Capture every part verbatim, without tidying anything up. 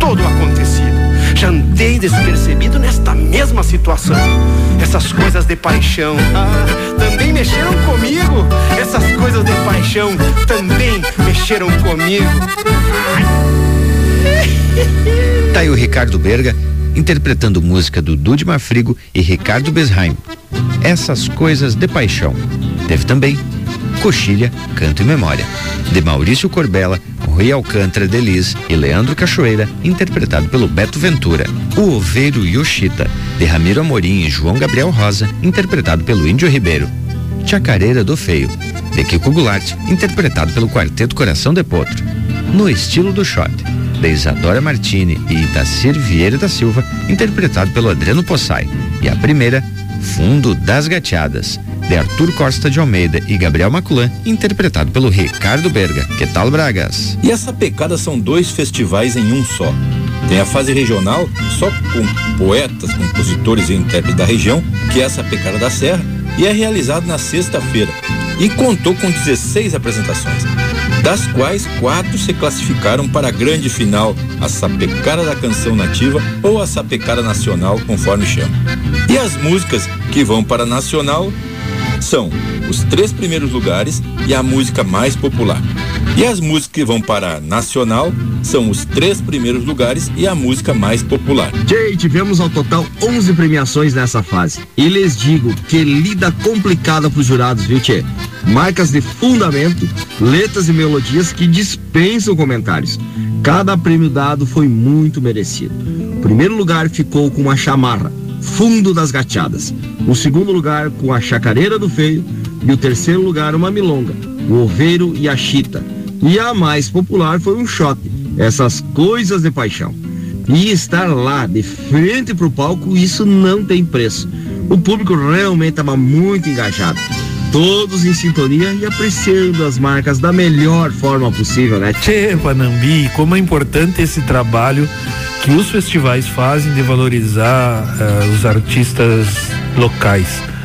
todo o acontecido. Já andei despercebido nesta mesma situação. Essas coisas de paixão, ah, também mexeram comigo. Essas coisas de paixão também mexeram comigo. Tá aí o Ricardo Berga interpretando música do Dudmar Frigo e Ricardo Besheim. Essas coisas de paixão. Teve também Coxilha, Canto e Memória, de Maurício Corbella, Rui Alcântara de Lis e Leandro Cachoeira, interpretado pelo Beto Ventura. O Oveiro Yoshita, de Ramiro Amorim e João Gabriel Rosa, interpretado pelo Índio Ribeiro. Chacareira do Feio, de Kiko Goulart, interpretado pelo Quarteto Coração de Potro. No Estilo do Shot, de Isadora Martini e Itacir Vieira da Silva, interpretado pelo Adriano Possai. E a primeira, Fundo das Gateadas, de Arthur Costa de Almeida e Gabriel Maculan, interpretado pelo Ricardo Berga. Que tal, Bragas? E essa pecada são dois festivais em um só. Tem a fase regional, só com poetas, compositores e intérpretes da região, que é essa Pecada da Serra, e é realizado na sexta-feira. E contou com dezesseis apresentações, das quais quatro se classificaram para a grande final, a Sapecada da Canção Nativa ou a Sapecada Nacional, conforme chama. E as músicas que vão para a Nacional são os três primeiros lugares e a música mais popular. E as músicas que vão para a Nacional são os três primeiros lugares e a música mais popular. Tchê, tivemos ao total onze premiações nessa fase. E lhes digo que lida complicada pros jurados, viu, tchê? Marcas de fundamento, letras e melodias que dispensam comentários. Cada prêmio dado foi muito merecido. O primeiro lugar ficou com a Chamarra, Fundo das Gateadas. O segundo lugar com a Chacareira do Feio. E o terceiro lugar uma milonga, o Oveiro e a Chita. E a mais popular foi um shot, Essas Coisas de Paixão. E estar lá de frente pro palco, isso não tem preço. O público realmente estava muito engajado, todos em sintonia e apreciando as marcas da melhor forma possível, né? Tchê, Panambi, como é importante esse trabalho que os festivais fazem de valorizar uh, os artistas locais.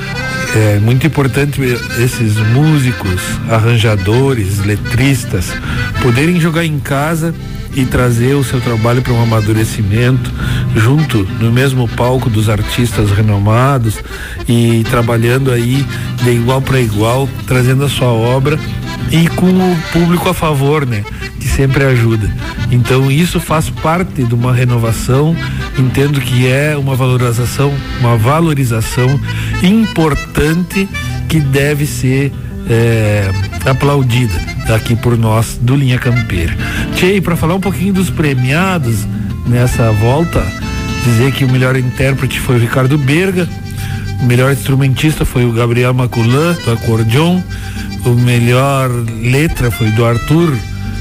É muito importante esses músicos, arranjadores, letristas poderem jogar em casa e trazer o seu trabalho para um amadurecimento junto no mesmo palco dos artistas renomados e trabalhando aí de igual para igual, trazendo a sua obra e com o público a favor, né? Que sempre ajuda. Então isso faz parte de uma renovação, entendo que é uma valorização, uma valorização importante que deve ser é, aplaudida aqui por nós do Linha Campeira. Tchê, para falar um pouquinho dos premiados nessa volta, dizer que o melhor intérprete foi o Ricardo Berga, o melhor instrumentista foi o Gabriel Maculan, do acordeon, o melhor letra foi do Arthur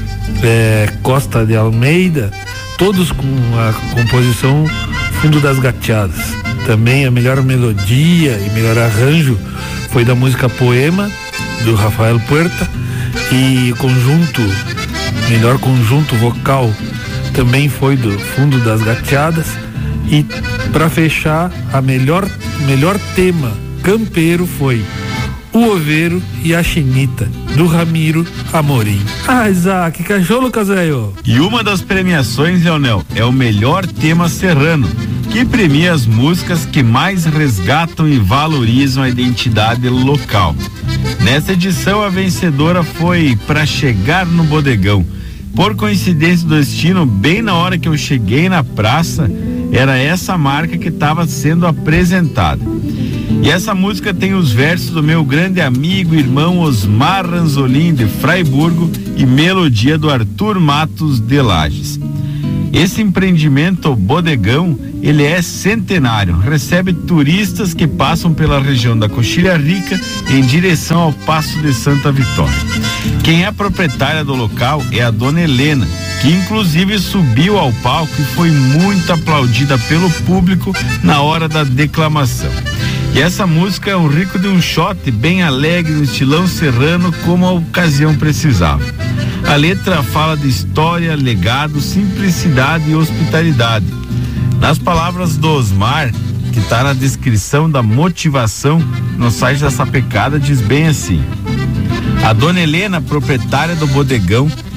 é, Costa de Almeida, todos com a composição Fundo das Gateadas. Também a melhor melodia e melhor arranjo foi da música Poema, do Rafael Puerta, e o conjunto, melhor conjunto vocal também foi do Fundo das Gateadas. E para fechar, a melhor, melhor tema campeiro foi O Oveiro e a Chinita, do Ramiro Amorim. Ah, Isaac, que cachorro, Casaio. E uma das premiações, Leonel, é o melhor tema serrano, que premia as músicas que mais resgatam e valorizam a identidade local. Nessa edição, a vencedora foi Pra Chegar no Bodegão. Por coincidência do destino, bem na hora que eu cheguei na praça, era essa marca que estava sendo apresentada. E essa música tem os versos do meu grande amigo e irmão Osmar Ranzolin, de Fraiburgo, e melodia do Arthur Matos, de Lages. Esse empreendimento, o Bodegão, ele é centenário, recebe turistas que passam pela região da Coxilha Rica em direção ao Passo de Santa Vitória. Quem é a proprietária do local é a dona Helena, que inclusive subiu ao palco e foi muito aplaudida pelo público na hora da declamação. E essa música é um rico de um shot bem alegre no estilão serrano, como a ocasião precisava. A letra fala de história, legado, simplicidade e hospitalidade. Nas palavras do Osmar, que está na descrição da motivação no site da Sapecada, diz bem assim: a dona Helena, proprietária do bodegão,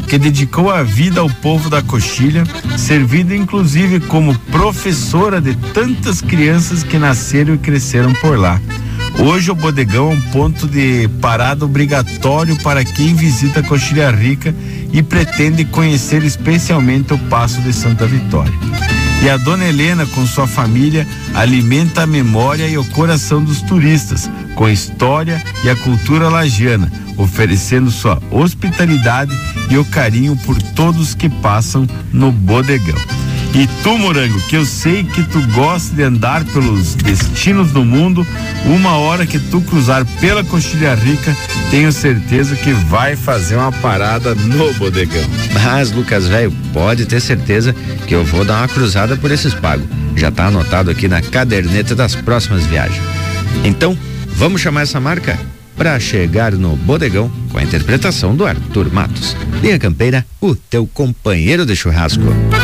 que dedicou a vida ao povo da Coxilha, servindo inclusive como professora de tantas crianças que nasceram e cresceram por lá. Hoje o bodegão é um ponto de parada obrigatório para quem visita Coxilha Rica e pretende conhecer especialmente o Paço de Santa Vitória. E a dona Helena, com sua família, alimenta a memória e o coração dos turistas, com a história e a cultura lagiana, oferecendo sua hospitalidade e o carinho por todos que passam no bodegão. E tu, Morango, que eu sei que tu gosta de andar pelos destinos do mundo, uma hora que tu cruzar pela Coxilha Rica, tenho certeza que vai fazer uma parada no bodegão. Mas, Lucas velho, pode ter certeza que eu vou dar uma cruzada por esses pagos. Já tá anotado aqui na caderneta das próximas viagens. Então, vamos chamar essa marca para chegar no bodegão com a interpretação do Arthur Matos. Linha Campeira, o teu companheiro de churrasco.